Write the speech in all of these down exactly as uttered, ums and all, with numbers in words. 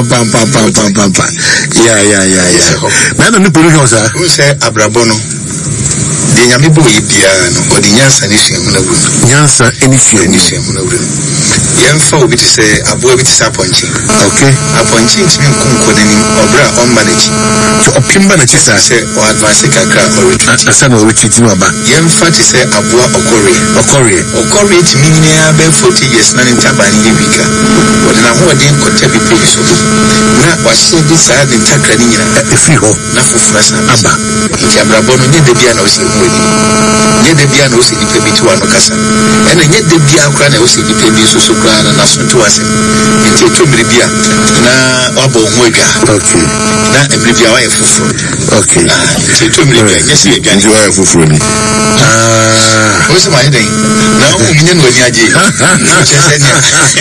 pam pam pam pam pam pam. Yeah yeah yeah yeah. Na no nipo no sir. Who say abrabo no. The nyame bo yibia no odi nyansa ni hwem na wuru. Nyansa eni hwem ni hwem na wuru. Yemfa obi te say abo bi te say aponchi. Okay. Aponchi ntimi nkonko ni obra on manage. So opimba na chisa say o advance kakra or retreat. Asa no retreat no aba. Yemfa te say aboa okore. Okore. Okore ntimi nyina be forty years na ntaba ni wika. Odi na ho odi nkote bi pe so. Na wahye bi saa de ntakra ni nyina efi ho na fofura sa aba. Nti abrabo no nye de bia na o se nye de bia na o se nipa bi tu ano kasa ena nye de bia akra na o se nipa bi so so kra na na so to ase nti to miri bia na wabo ho adwa okay na emiri bia wa efufuru okay nti to miri bia nye se adwa nti wa efufuru ni ah o se ma yede na o munye no ani aje no che se nya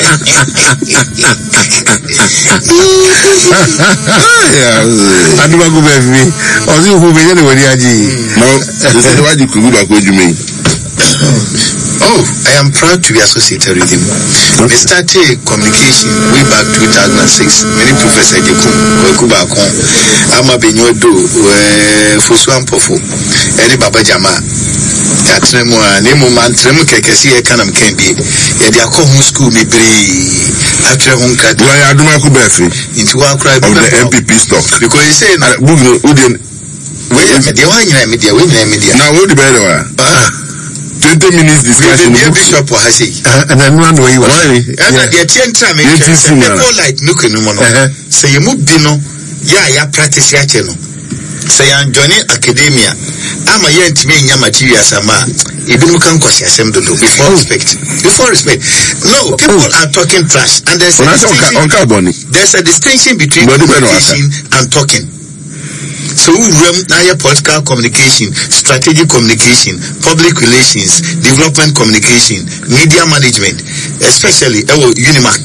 yeah adu ba go be mi o si hu be no ani aje no this is why you could go to me. Oh, I am proud to be associated with him. We started communication way back two thousand six. Many Professor Jekum, Wekubakon, Ama Benyodo, Fuswan Pofo, Eddie Baba Jama, Yatremo, Nemo Mantremo Kekesi, Kanam Kembi, Yadia Kohun School, Mibri, after Hunka, I do my Kubefi into one cry of the M P P stock. Because he said, where media, why media, where media. Now, what the better? twenty minutes discussion. The bishop was saying, and then one way was and at the ten time, people like Nukunumono say, you move dino, yeah, ya practice ya channel. Say, I'm joining academia. I'm a young to me in your material, Sama. Even can cause assembly before respect. Before respect. No, people are talking trash, and there's a distinction, there's a distinction between communication and talking. So now your political communication, strategic communication, public relations, development communication, media management, especially oh, Unimac.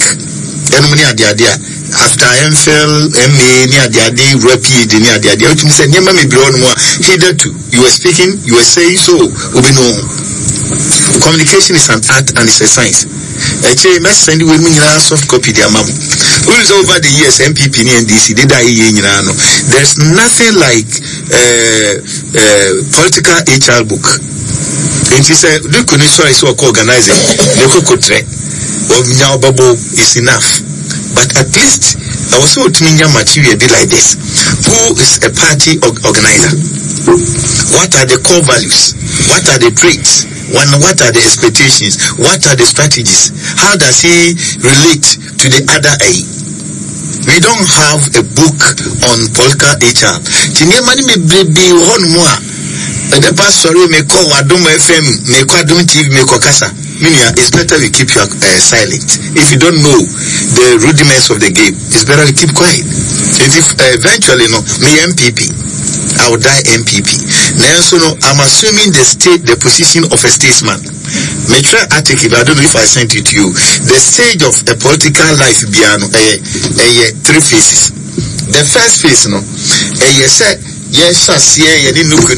After M Phil, M A, near the idea, repeat, near the idea, which means never may be on more hitherto. You were speaking, you were saying so, Ubino. Communication is an art and it's a science. Actually, must send you with me a soft copy, dear mom. Who is over the years, M P P and D C, did I hear you know? There's nothing like uh, uh, political H R book. And she said, look, when you saw it's work organizing, the cocotre of Nyababo is enough. But at least, I was so to me material be like this. Who is a party organizer? What are the core values? What are the traits? One, what are the expectations? What are the strategies? How does he relate to the other A? We don't have a book on political H R. Tinye mani me be one more. The pastor may call Adum F M, may call Adum T V, may call Kasa. Meaning, it's better we keep your uh, silent. If you don't know the rudiments of the game, it's better we keep quiet. And if uh, eventually, no, me M P P, I will die M P P. Now, so no, I'm assuming the state, the position of a statesman. Me try article, I don't know if I sent it to you. The stage of a political life, beyond uh, uh, three phases. The first phase, no, uh, yes, sir. Yes, you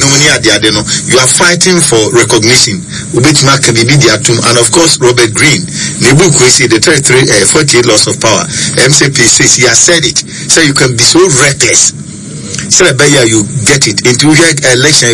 are fighting for recognition. And of course, Robert Greene, the book we see the thirty-three, uh, forty-eight laws of power. M C P says he has said it. So you can be so reckless. So you get it into your election.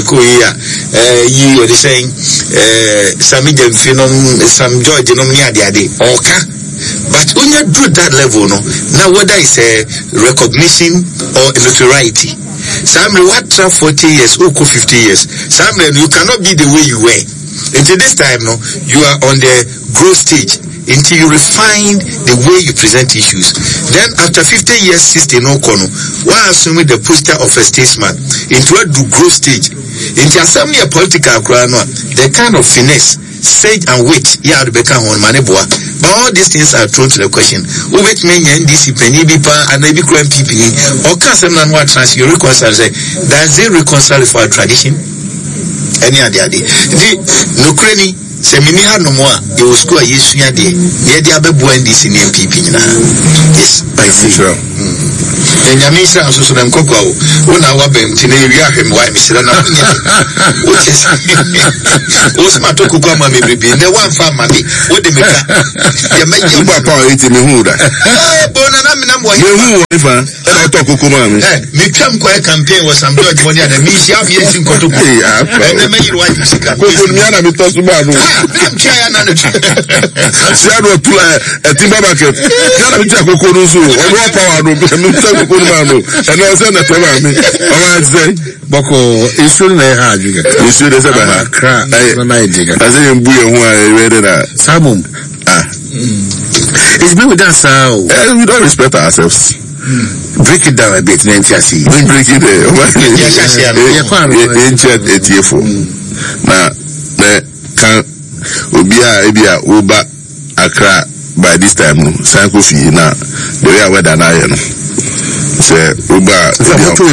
You are saying, some some George, okay. But when you do that level, no, now whether it's a recognition or a notoriety. Some what forty years, or fifty years. Some you cannot be the way you were. Until this time, no, you are on the growth stage until you refine the way you present issues. Then after fifty years, sixty no kono. Why assuming the posture of a statesman into a growth stage? Into assembly a political crowd, the kind of finesse, sage and wit, yeah, the become on maneboa. But all these things are thrown to the question. Who wait me and D C penny bipa and maybe crime P P or can someone what trans you reconcile say does it reconcile for a tradition? Any other day. The no cranny say mini had no more you will score yes ya day. Near the other boy and D C and P P. Yes, I see. And Yamisha also them cocoa. When I want them to name him, why Mister Namia? Which is Osmato Kukama may be the one family. What the maker? You make your papa eating me who that. Bonanam, who if I talk Kukuma. Me come quite campaign was some George Money and me, I'm using Koto pay. And the main wife is a Kukumiana because Subaru. I'm trying to Shadow to a Timbabaket. Yana Kukurusu, or more power, and I said that to me. I say, Boko, it's still there hard. You should have said, I cry. I say, I'm who I read it. Samum. Ah. It's been with us now. We don't respect ourselves. Break it down a bit, Nancy. We break it there. Ancient eighty-four. Now, can Ubia, Ebia, Uba, Accra by this time. Sankofi now. The way I went and I know. Say, Uba, some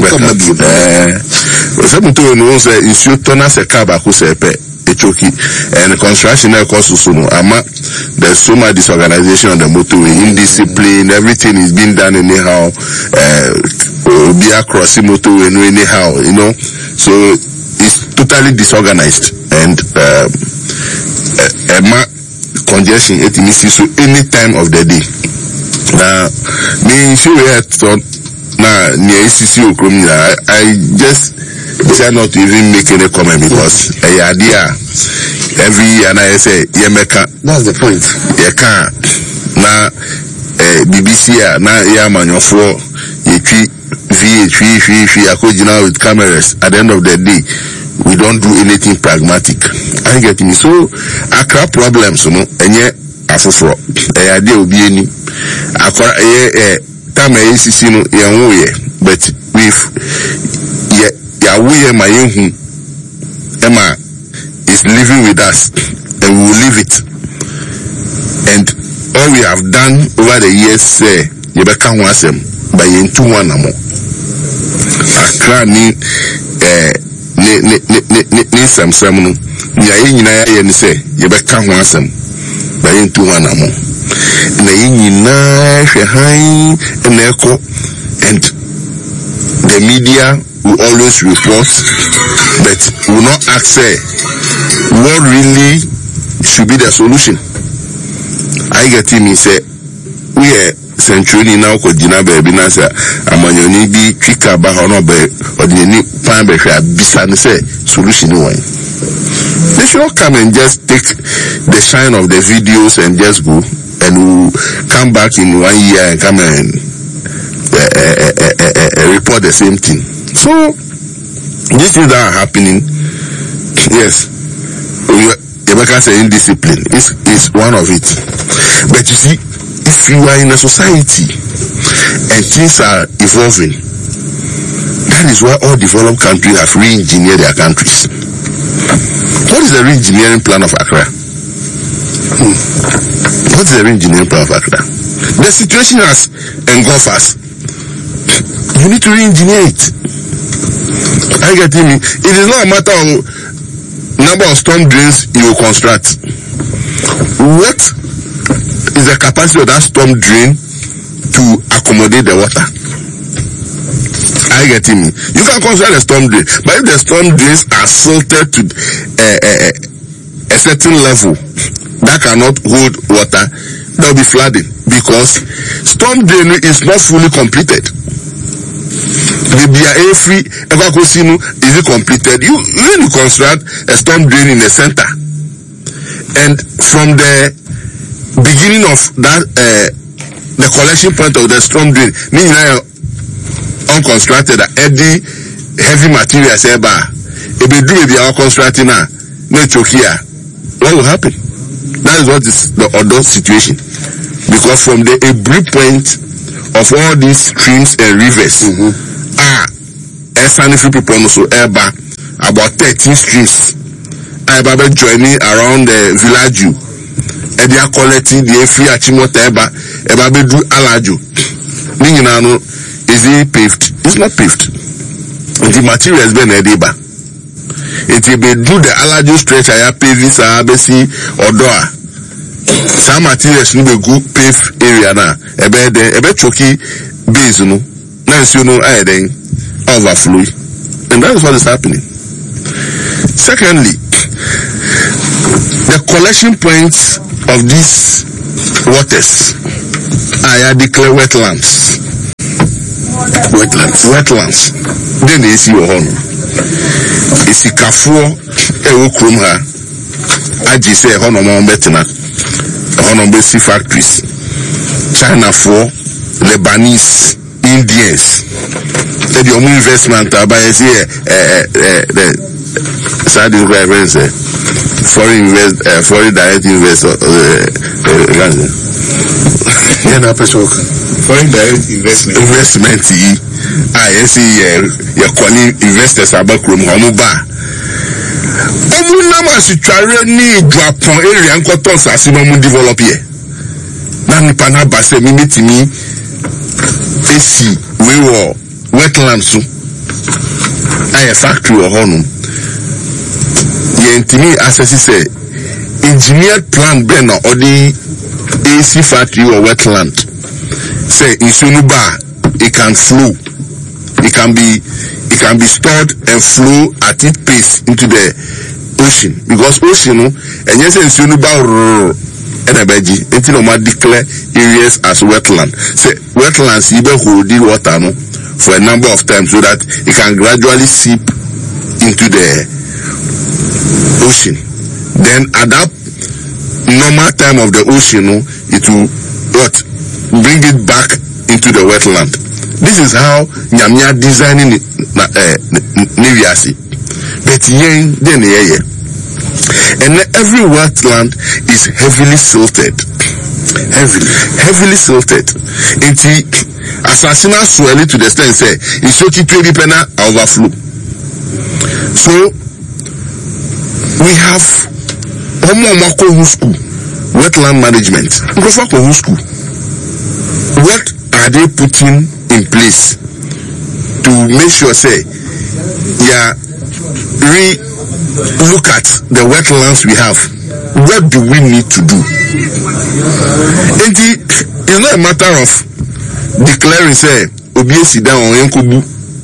to know say you should turn us a cab who say a choky and construction costs soon. Ama there's so much disorganization on the motorway, indiscipline, everything is being done anyhow. Uh, be across the motorway anyhow, you know. So it's totally disorganized and um, uh, congestion it misses so any time of the day. Now, me sure thought now near A C C Okromina, I just decided not to even make any comment because a idea every year and I say Yemeka. That's the point. You can't now B B C now Yaman your floor you treat V H V V V with cameras at the end of the day. We don't do anything pragmatic. I get me so Accra problems, you know, and yet afofro e ade obi ani akora e time A C C no ye woye but with ye ya woye ma yehu ema is living with us and we will leave it. And all we have done over the years say ye be kan ho asem by ye ntu one amo Accra ni eh ni ni ni ni samsam no ya ye nyina ya ye ni say ye be kan ho asem by into one amo. Na yinina hwehai and echo and the media will always report but will not ask say what really should be the solution. I get him say we are century now ko jina baby na say amanyoni bi twika ba hono be odini pan be hwa bisa ne say solution no one. They should not come and just take the shine of the videos and just go and we'll come back in one year and come and uh, uh, uh, uh, uh, report the same thing. So these things that are happening, yes, Rebecca say indiscipline is is one of it. But you see, if you are in a society and things are evolving, that is why all developed countries have re-engineered their countries. What is the re-engineering plan of Accra? Hmm. What is the re-engineering plan of Accra? The situation has engulfed us. You need to re-engineer it. I get me. It is not a matter of number of storm drains you will construct. What is the capacity of that storm drain to accommodate the water? I get me. You can construct a storm drain, but if the storm drains are silted to uh, uh, a certain level that cannot hold water, there will be flooding because storm drain is not fully completed. The B I A free evacuation is it completed? You when you construct a storm drain in the center, and from the beginning of that uh, the collection point of the storm drain, meaning unconstructed, any heavy materials ever, if we do it, we are constructing now, no chokia. What will happen? That is what is the other situation. Because from the every point of all these streams and rivers, mm-hmm. ah, Sanifri people also ever about thirteen streams. I have been joining around the village. And they are collecting the free achimota ever, ever be do alaju. Meaning, is it paved? It's not paved. The material has been a deba. It will be do the allergy stretch I have paving Sabesi or Doa. Some materials need a good pave area now. A bed, a bed choky, base, you know, now you know, I then overflow, and that is what is happening. Secondly, the collection points of these waters are declared wetlands. Wetlands. Wetlands. Then they see your home. It's a Kafur, a Krumha. I just say, Honomon Betina, Honombe factories. China for Lebanese, Indians. The only investment by the Saudi reference, foreign invest, uh, foreign direct investor. Foreign direct investment. Investment. I see your calling investors about Krumhamuba. Omu nama situare ni Japan area nkoton sasi no mu develop here. Na nipa na base mi metimi esi we wo wetlands so. Aye factory o honum. Ye ntimi access say engineered plan be na odi A C factory or wetland. Say in Sunuba it can flow. It can be it can be stored and flow at its pace into the ocean, because ocean and yes in Sunuba and a beji until no declare areas as wetland. Say wetlands even hold the water no for a number of times so that it can gradually seep into the ocean. Then at that normal time of the ocean, no, it will what bring it back into the wetland. This is how Nyamia designing Niviasi. But yen then yeah. And every wetland is heavily silted. Heavily, heavily silted. Until assassinal swelling to the extent say it's okay twenty penna overflow. So we have Omo school, wetland management. School. What are they putting in place to make sure say yeah re look at the wetlands we have? What do we need to do? And it's not a matter of declaring say Obiesi down on Yankubu.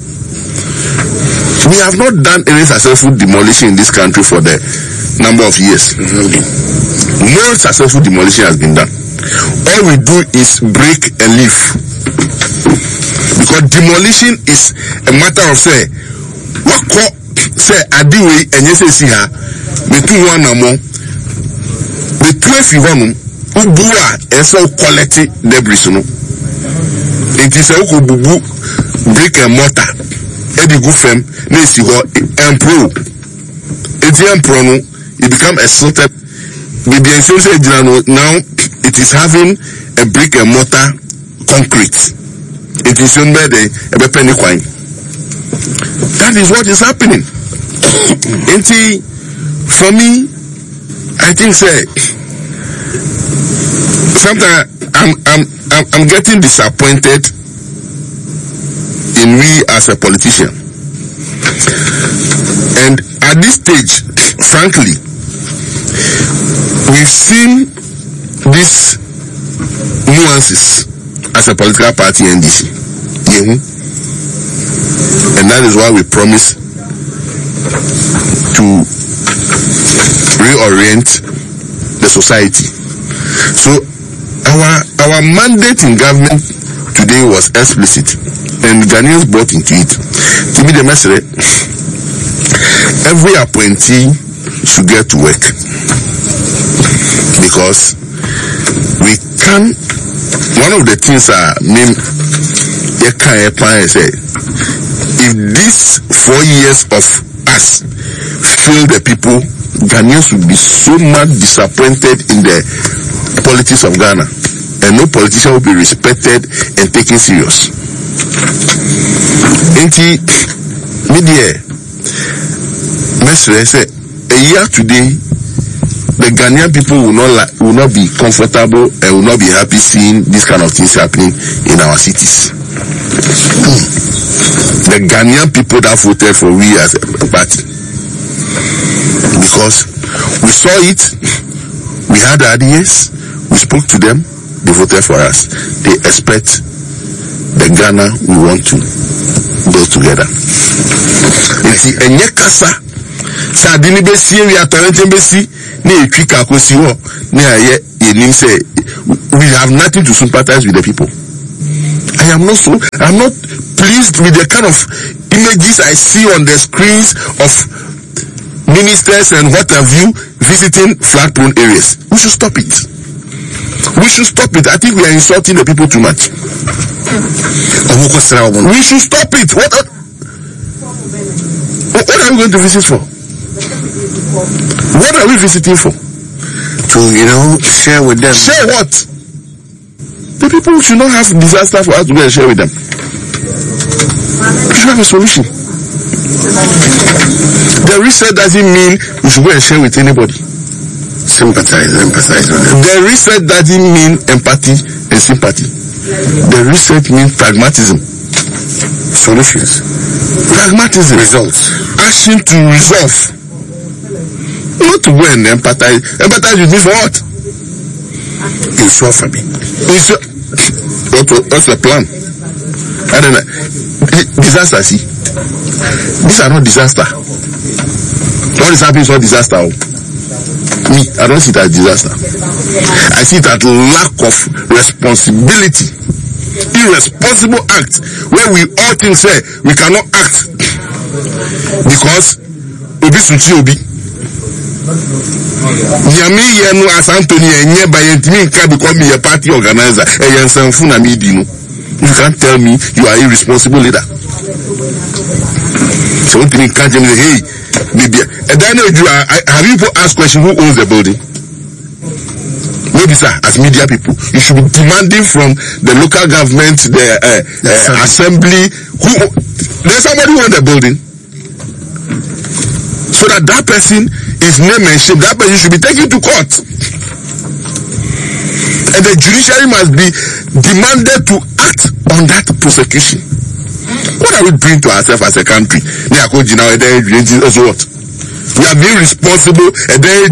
We have not done any successful demolition in this country for the number of years. No successful demolition has been done. All we do is break and leave. Because demolition is a matter of say, what call say adiwe and yes see her between one and more. The twelve you want ubua and so quality debris no. It is a bubu brick and mortar. Eddie Gufem Nesi ho improve. It's improve no, it become a silted. Now it is having a brick and mortar concrete. It is shown by the penny coin. That is what is happening. And for me, I think say sometimes I'm I'm I'm I'm getting disappointed in me as a politician. And at this stage, frankly, we've seen these nuances as a political party N D C. Yeah. And that is why we promise to reorient the society. So our our mandate in government today was explicit, and Ghanaians bought into it. To me, the message: every appointee should get to work, because we can. One of the things I mean, you can't say, if these four years of us fail the people, Ghanaians will be so much disappointed in the politics of Ghana, and no politician will be respected and taken serious. Inti media message say a year today, the Ghanaian people will not like, will not be comfortable and will not be happy seeing this kind of things happening in our cities. The Ghanaian people that voted for we as a party, because we saw it, we had ideas, we spoke to them, they voted for us. They expect the Ghana we want to build together. Enti enye kasa sa adini besi we atarente besi na etwika akosi ho na aye yenim say we have nothing to sympathize with the people. I am not so I'm not pleased with the kind of images I see on the screens of ministers and what have you visiting flood prone areas. We should stop it. We should stop it. I think we are insulting the people too much. We should stop it. What are, what are we going to visit for? What are we visiting for? To, you know, share with them. Share what? The people should not have disaster for us to go and share with them. We should have a solution. The reset doesn't mean we should go and share with anybody. Sympathize, empathize on them. The reset doesn't mean empathy and sympathy. The reset means pragmatism. Solutions. Pragmatism. Results. Action to resolve. Not to go and empathize. Empathize with me for what? Insure for me. Insure. What, what's the plan? I don't know. Disaster, see. These are not disaster. What is happening is not disaster. Me, I don't see it as disaster. I see it as lack of responsibility. Irresponsible act where we all think say we cannot act because obi suchi obi. Nyame ye no as Anthony enye by ntimi nka because me a party organizer e yensanfu na me di no. You can't tell me you are irresponsible leader. So ntimi nka jam hey maybe and then you are have you asked question who owns the building? Maybe sir, as media people, you should be demanding from the local government, the uh, uh, assembly, who there's somebody who owns the building, so that that person is name and shame. That person should be taken to court, and the judiciary must be demanded to act on that prosecution. What are we doing to ourselves as a country? We are what? We are being responsible, and then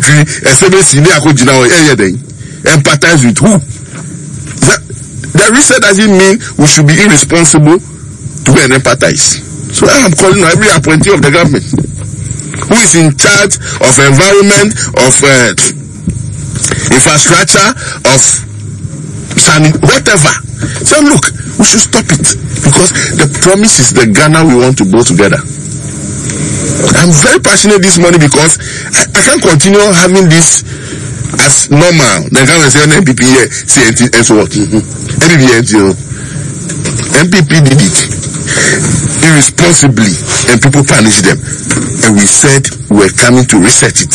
empathize with who? That, the reset doesn't mean we should be irresponsible to go and empathize. So I am calling on every appointee of the government who is in charge of environment, of uh, infrastructure, of sanity, whatever. So look, we should stop it because the promise is the Ghana we want to build together. I'm very passionate this morning because I, I can't continue having this as normal. The government say N P P here, C N T and so what? N P P N P P did it irresponsibly and people punished them. And we said we're coming to reset it.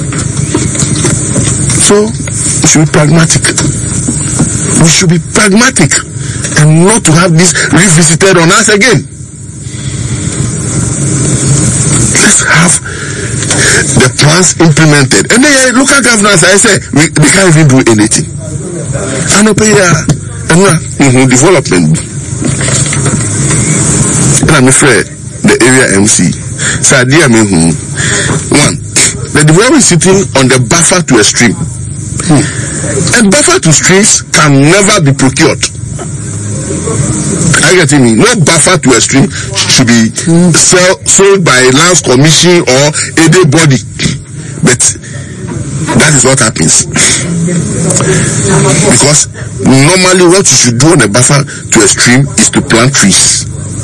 So we should be pragmatic. We should be pragmatic and not to have this revisited on us again. Let's have the plans implemented. And then local governance, I say, we, they can't even do anything. I know pay uh, development. And I'm afraid the area M C. So dear me, one, the developer is sitting on the buffer to a stream. Hmm. And buffer to streams can never be procured. Are you getting me? No buffer to a stream should be mm. sell, sold by Lands Commission or anybody. But that is what happens. Because normally what you should do on a buffer to a stream is to plant trees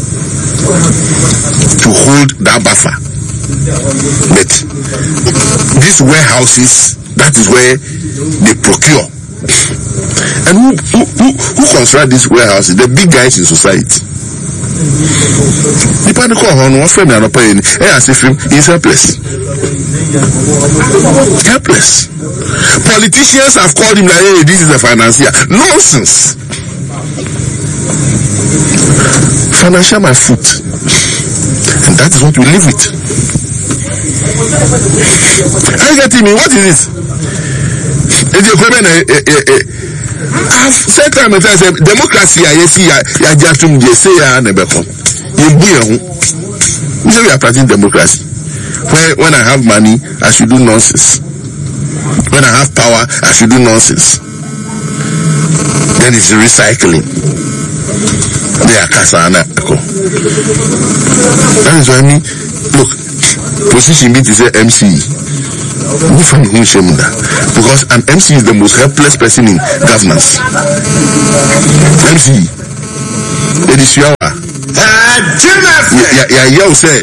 to hold that buffer. But these warehouses, that is where they procure. And who who who, who construct these warehouses? The big guys in society. The panic on one friend and opinion. Hey, I say film is helpless. Helpless. Politicians have called him like, hey, this is a financier. Nonsense. Financial my foot. And that is what we live with. Are you getting me? What is this? It's a problem. I've said time and time, democracy, I see, I just to say, I never come. You say we are practicing democracy. When, when I have money, I should do nonsense. When I have power, I should do nonsense. Then it's recycling. They are Kasana. That is why I mean, look, position me to say M C. Because an M C is the most helpless person in governance. M C. It is your yeah, yeah, yeah, say,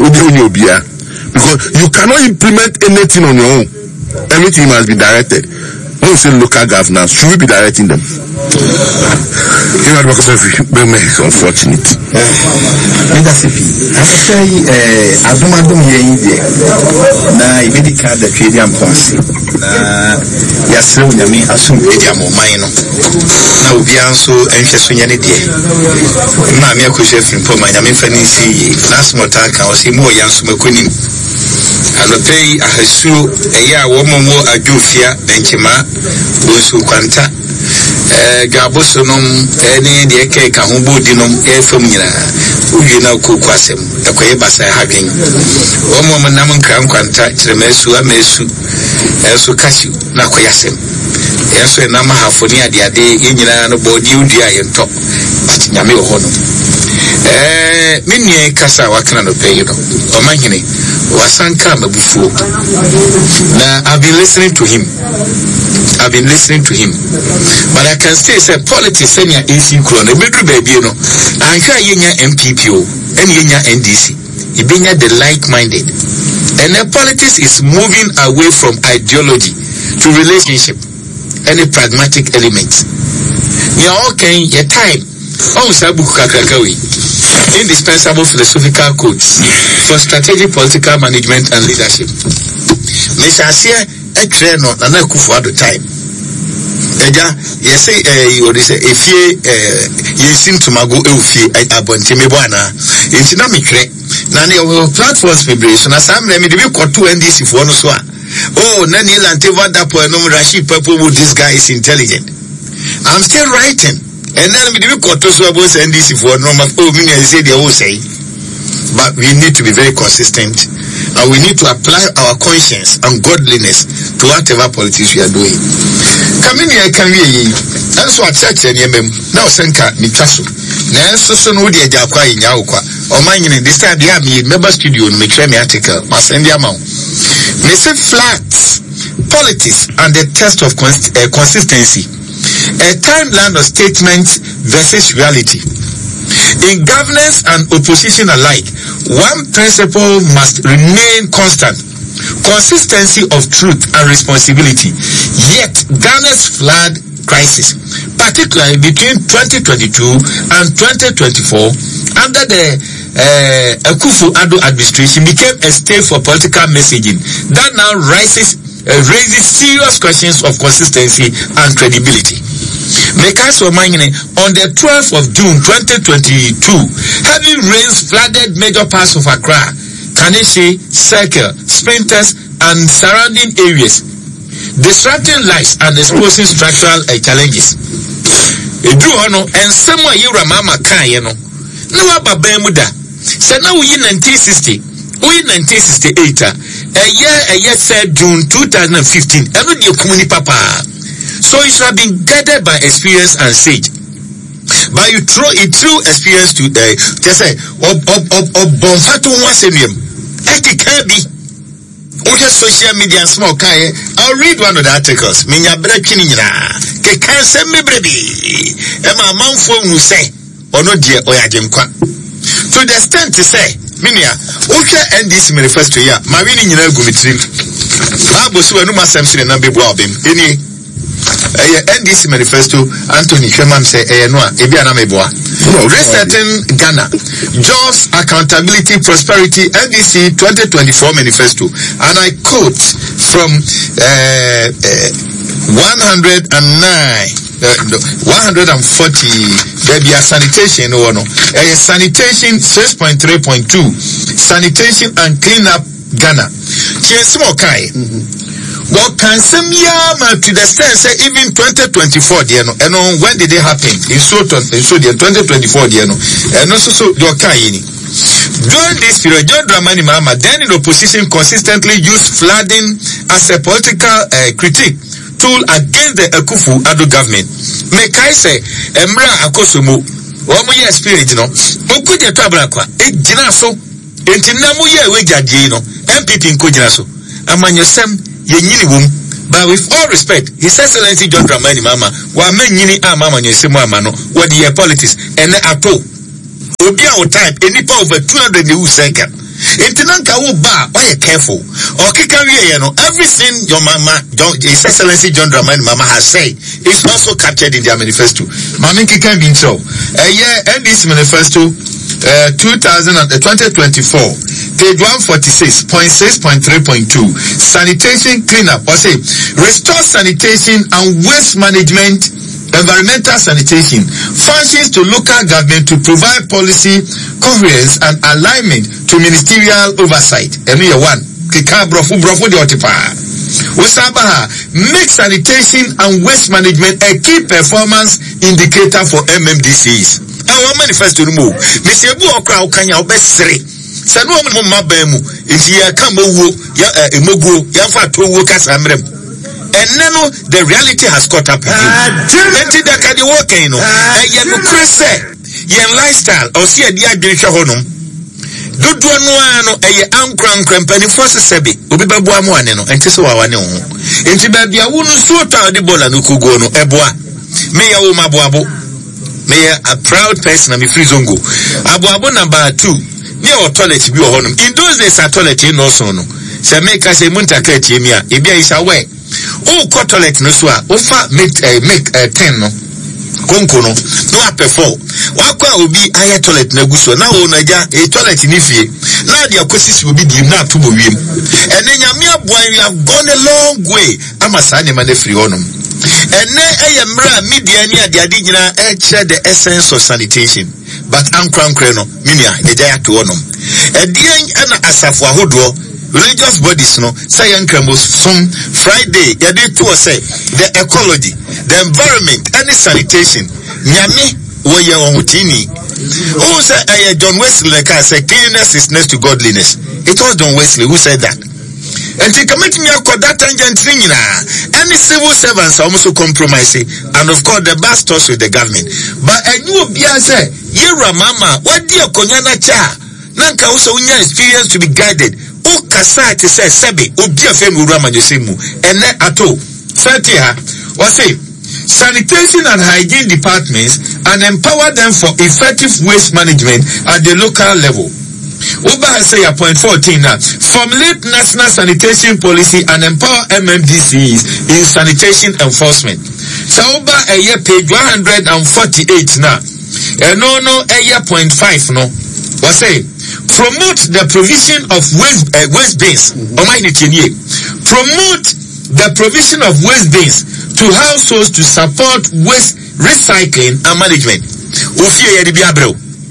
because you cannot implement anything on your own. Everything must be directed. When you say local governance, should we be directing them? You know, because of it's unfortunate. Leadership. I say, I don't want to hear you. Now, you made the card that you didn't pass. Yes, sir. I mean, I assume you are more minor. Now, we are so anxious when you're there. Mamma, I could say from Poma, I mean, Fanny, see, last month I was more young, so I couldn't. And the pay I have a year woman more a Jufia, Benchima, Bosu Quanta, Gabosonum, any the cake, and Humbo dinum, air formula, Ujina Kukwasem, the Quebasa having one woman Naman Cram Quanta, Tremesu, Amesu, Elsu Cassu, Nakoyasem. Yes, and Nama Hafonia, the day in Yana body, dear and top, but Yami Hono. Eh, Mini Casa, what can I pay you? Or Mangini, Wasanka before. Now, I've been listening to him. I've been listening to him. But I can say, say, politics, and your A C Cron, a better baby, you know. I hear Yenya M P P O, and Yenya N D C. Ibenya the like-minded. And the politics is moving away from ideology to relationship and a pragmatic element. You are okay, your time. Oh, Sabu Kakakawi. Indispensable philosophical codes for strategic political management and leadership. Mister Asia, a train on an akufu at the time. Eja, you say, eh, what is it? If you, eh, you seem to mago eufi at Abontimebwana, it's not me. Nani of platforms vibration, as I'm let me do two N D C for one so. Oh, Nani Lanteva Dapo and Rashid Purple, this guy is intelligent. I'm still writing. And then we do got to N D C for normal oh million say they all say. But we need to be very consistent and we need to apply our conscience and godliness to whatever politics we are doing. Come in here, can we? And so at church and yemem now senka ni traso. Na so so no de jakwa nya okwa. O man yin this time they have me member studio me try me article. Ma send the amount. Me say flat politics and the test of cons uh, consistency. A timeline of statements versus reality. In governance and opposition alike, one principle must remain constant. Consistency of truth and responsibility. Yet, Ghana's flood crisis, particularly between twenty twenty-two and twenty twenty-four, under the uh, Akufo-Addo administration, became a stage for political messaging that now rises, uh, raises serious questions of consistency and credibility. Mekaso Mangine, on the twelfth of June twenty twenty-two, heavy rains flooded major parts of Accra, Kaneshie, Circle, Sprinters, and surrounding areas, disrupting lives and exposing structural uh, challenges. Edu hono and somewhere you remember Kayeno. No about muda. So now we in nineteen sixty, we in nineteen sixty-eight, a year a year said June two thousand fifteen, and with your community papa. So it should have been gathered by experience and sage. But you throw it through experience to uh, just say ob ob ob ob bonfato wasemium. Eki kabi. Okay, social media and small kai. I'll read one of the articles. Minya breaking na. Ke kanse me brebi. Ema manfo nu say ono die oyajemkwa. To the extent to say minya okay end this manifesto ya. Mawini nyina gumitrim. Babo so enu masem sire na bebu abem. Eni N D C manifesto Anthony Sherman say eh no ebi ana meboa resetting Ghana jobs accountability prosperity N D C twenty twenty-four manifesto and I quote from uh, uh, one hundred nine uh, no, one hundred forty there be a sanitation no no uh, sanitation six point three point two sanitation and clean up Ghana Chiesimo kai what can some yama to the extent say even twenty twenty-four dear no and on when did it happen in so in so the twenty twenty-four dear no and also so your kaini during this period John Dramani Mahama then in opposition consistently used flooding as a political uh, critique tool against the Akufo-Addo government. Make I say Emra Akosomo One more spirit, no. Okuja Tabrakwa, a Jinaso, and Tinamuya Wejajino, M P P in Kujinaso. Among your Sam, ye womb. But with all respect, His Excellency John Dramani Mama, while men yini a mama and Sima Mano, what the politics, and at all. Will be our time, any power over two hundred new second. Intinanka will bar, why you careful? Or Kikari, you know, everything your mama, His Excellency John Dramani Mama has said is also captured in their manifesto. Mami Kikan being so. A year and this manifesto, uh, two thousand and twenty twenty-four, page one forty-six point six point three point two, sanitation cleanup, or say, restore sanitation and waste management, environmental sanitation, functions to local government to provide policy coherence and alignment to ministerial oversight. Emi one, kika brofu brofu de otipa. Usabaha, make sanitation and waste management a key performance indicator for M M D Cs. Our manifesto remove. Mister Bu okra okanya obesere. Sanu omo mabemu, inti ya kama wo, ya emogo, ya fa to wo kasa mrem. And now the reality has caught up with you. Enti da kadi working no. Eh ye no krese. Ye lifestyle or see a dia dwehwe honum. Dodo no ano eye ankran krampani force sebe. Obi babu amu ane no. Enti so wawane ho. Enti ba bia wo no so ta de bola no kugo no eboa. Me ya wo maboabo. Me a proud person am free zongo. Aboabo number two. Me o toilet bi o honum. In those days a toilet no so no. Se make say munta ka tiemia. E bia isa we. O ko toilet no so a ofa make uh, make uh, ten no konko no no apefo wakwa obi aye toilet na guso na wo na ja e toilet ni fie na dia kosisi obi di na to bowiem ene nyame aboan we have gone a long way amasa ne ma na free honum ene eye mra media ni ade ade nyina e kire the essence of sanitation but ankwankre no minia de ja to honum e dien na asafo ahodo religious bodies no say yankramos from Friday ya dey to say the ecology, the environment and the sanitation nyame wo ye won tini who say uh, John Wesley like I say cleanliness is next to godliness. It was John Wesley who said that. And to commit me a that tangent thing any civil servants are also compromising, and of course the bastards with the government. But I knew Bia say Yera mama what dear konyana cha nanka also unya experience to be guided. O kasati say sebe obi afem uru amanyosemu ene ato satia or say sanitation and hygiene departments and empower them for effective waste management at the local level. Uba has say a point fourteen now. Formulate national sanitation policy and empower M M D Cs in sanitation enforcement. So Uba a year page one hundred forty-eight now. And no no a year point five no. What say? Promote the provision of waste uh, waste bins. Mm-hmm. Promote the provision of waste bins to households to support waste recycling and management. Ofie yedi bi abreo.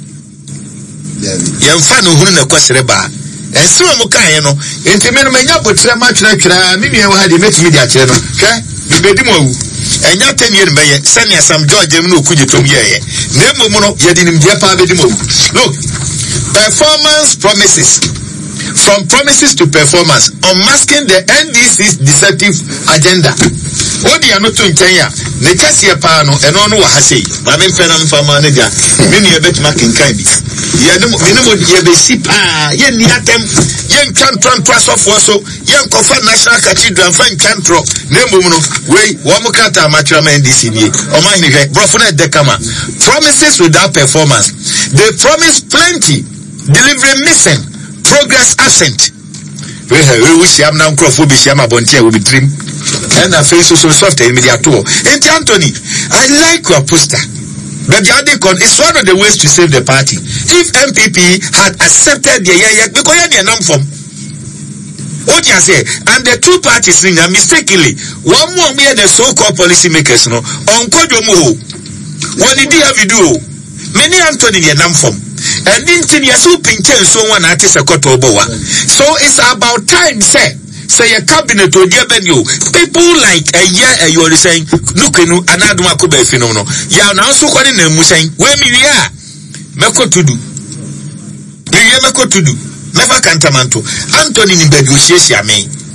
Yemfa no hunu na kwasere ba. Enso mo kan no, enti me no manya botre ma twira twira, me nua wa ha de metimi de akere no. Hwe, bi bedi mo awu. Enya tenie no beye, sane Sam George em no kuje tom yeye. Na emo no yedi nim de pa bedi mo. Look, performance promises. From promises to performance, unmasking the N D C's deceptive agenda. Odi ya no to nkenya, ne kase pa no eno no wa ha sei. Ma me mfena mfama ne dia. Me ne yebet makin kan bi. Ye ne me ne mo ye be si pa, ye ni atem, ye ntwantro ntwaso fo so, ye nkofa national cathedral fa ntwantro. Na emom no, we wo mo kata amatura ma N D C nie. O ma ni hwe, brofo na de kama. Promises without performance. They promise plenty, delivery missing, progress absent. We we wish am na nkrofo bi shama bontia we be dream. And I face so soft in media tour. And Anthony, I like your poster. But the other con is one of the ways to save the party. If M P P had accepted the yeah, because you're the from what you say, and the two parties in mistakenly, one more me the so-called policy makers no on Kodomo. What did you have to do? Many Anthony the nam from. And then you so pinchen so one artist a kotoboa. So it's about time, say. Say a cabinet or dear Benio. People like a year you are saying, look in another Makobe phenomenon. Ya now so calling them saying, where me we are. Meko to do. Me Meko to do. Never cantamanto. Anthony in negotiation me.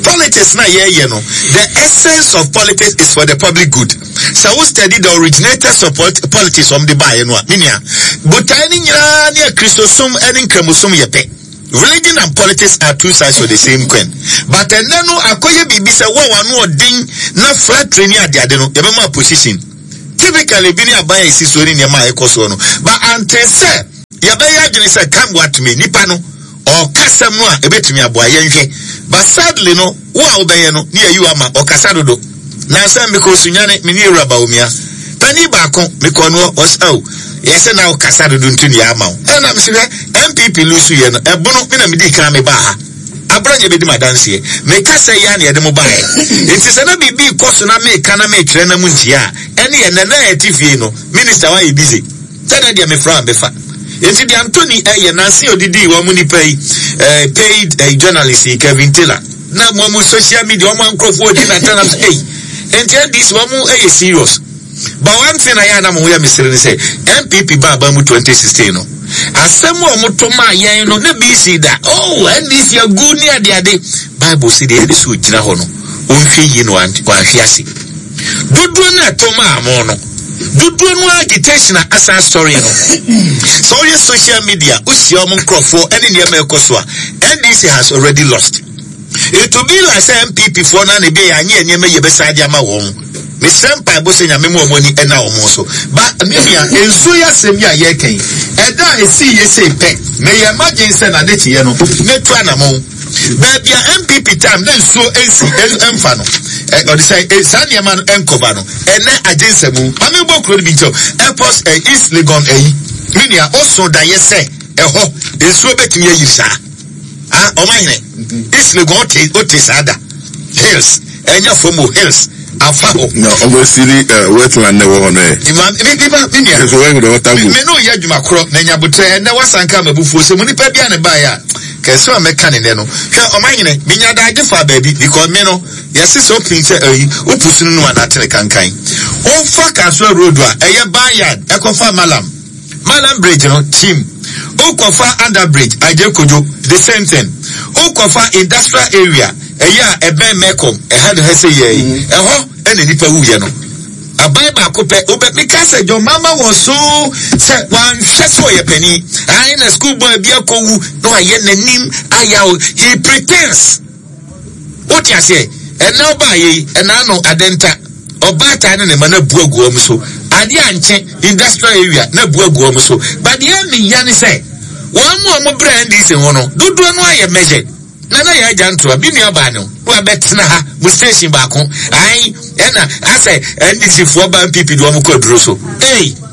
politics na ye ye no. The essence of politics is for the public good. So we study the originators of politics from the buy no minia. But any nyina ne Christosum any kremusum yepe. Religion and politics are two sides of the same coin. But and then no akoye bibi say wo wanu odin na flat training ade ade no yebe ma position. Typically bini aban esi so ni ma ekoso no. But until say yebe ya dwene say come what me nipa no or kasa mu a ebetumi aboa yenhwe. But sadly no wo a obeye no ne ayu ama o kasa dodo. Na say me ko sunyane me ni raba omia. Pani ba kon me ko no was oh yes na o kasa dodo ntuni ama o. E na me se M P P lusu ye no e bono me na me di kan me ba ha. Abranya be di madanse ye. Me kasa ya na ye de mo ba he. Enti se na bibi koso na me kana me twere na mu ntia. Ene ye na na etifie no minister wa e busy. Tada dia me fra be fa. Enti di Anthony eh na se odidi wo mu ni pay eh paid eh, journalist Kevin Taylor. Na mo mu social media o man crofo di na tana hey. Enti this wo mu eh serious. But one thing I am here Mister say M P P ba ba mu twenty sixteen no. Asemu omoto ma yen no na B C da. Oh, and this your good near the ade. Bible say the so gina ho no. Onhwe yi no wan hwe ase. Dudu na to ma amo no. Dudu no agitation asa story no. So your social media usi omo crofo any near me ekoso a N D C has already lost. It will be like M P P for na ne be anye anye me ye be sa dia ma won. Me sempa bo se nyame mo omoni ena omo so ba mia enso ya sem ya ye kan eda esi ye se pe me ye emergency na de tie no me tu anamo ba bia M P P time na enso ensi emfa no e o de say e sa ne ma no enkoba no ene agency mu ame bo kro bi to airport e East Legon eyi mia oso da ye se e ho enso betimi ayi sa ah o ma hine East Legon o te sada hills enya fomo hills afaho no obviously uh, wetland ne wo no e imam me me me me so we go water go me no ya dwuma kro na nya botre na wasanka mabufuo se mu nipa bia ne ba ya kese o meka ne no hwe o manyene me nya da agefa baabi because me no yesi so pinche ayi opusunu no anatere kankan o fa kaso road a eye ban yard ekofa malam malam bridge no team o kofa under bridge ajekojo the same thing o kofa industrial area eya ebe mekom e had hese ye e ho ene nipa wuye no abai ba ko pe obe because jo mama was so se wan hweso ye pani ai na school boy bia ko wu no aye nanim aya he pretends what you say and now ba ye and no adenta obata ne ne mana buagu am so ade anche industrial area na buagu am so but the me yan say one more mo brand is in one do do no aye measure nana ya janto abi mi aba no wa betena ha mu station ba ko ai ena ase N D C fo ba M P P do am ko duro so ei